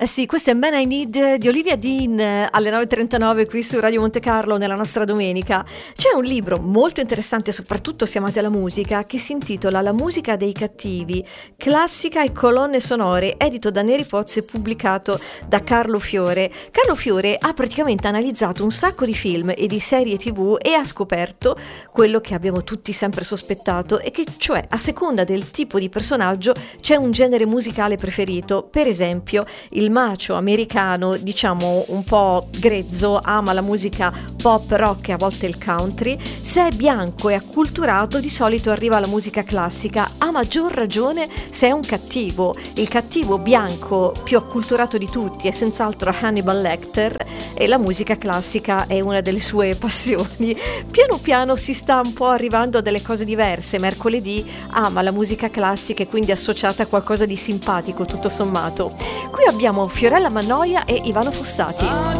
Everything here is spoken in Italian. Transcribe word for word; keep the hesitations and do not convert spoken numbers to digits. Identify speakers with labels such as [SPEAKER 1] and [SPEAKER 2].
[SPEAKER 1] Eh sì, questo è Man I Need di Olivia Dean alle nove e trentanove qui su Radio Monte Carlo nella nostra domenica. C'è un libro molto interessante, soprattutto se amate la musica, che si intitola La musica dei cattivi, classica e colonne sonore, edito da Neri Pozzi e pubblicato da Carlo Fiore. Carlo Fiore ha praticamente analizzato un sacco di film e di serie tivù e ha scoperto quello che abbiamo tutti sempre sospettato, e che cioè a seconda del tipo di personaggio c'è un genere musicale preferito. Per esempio il macio americano, diciamo un po' grezzo, ama la musica pop, rock e a volte il country. Se è bianco e acculturato, di solito arriva alla musica classica. A maggior ragione se è un cattivo. Il cattivo bianco più acculturato di tutti è senz'altro Hannibal Lecter, e la musica classica è una delle sue passioni. Piano piano si sta un po' arrivando a delle cose diverse. Mercoledì ama la musica classica e quindi associata a qualcosa di simpatico tutto sommato. Qui abbiamo Fiorella Mannoia e Ivano Fossati.